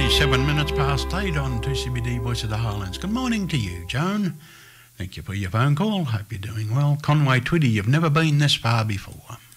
7 minutes past 8 on 2CBD Voice of the Highlands. Good morning to you, Joan. Thank you for your phone call. Hope you're doing well. Conway Twitty, you've never been this far before.